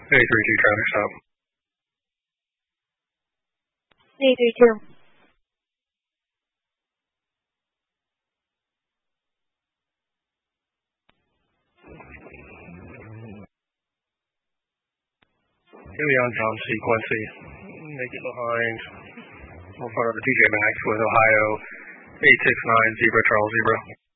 A32 traffic stop. A32. Here we are, John C. Quincy. Make it behind, in front of the TJ Maxx with Ohio 869 Zebra Charles Zebra.